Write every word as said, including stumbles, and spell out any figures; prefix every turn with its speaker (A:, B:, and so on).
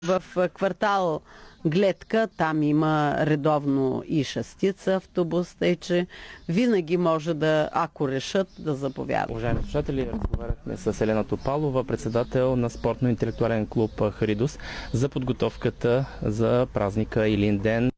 A: В квартал Гледка там има редовно и шестица автобус, тъй че винаги може да, ако решат, да заповядат.
B: Уважаеми слушатели, разговаряхме с Елена Топалова, председател на спортно-интелектуален клуб Харидус, за подготовката за празника Илинден.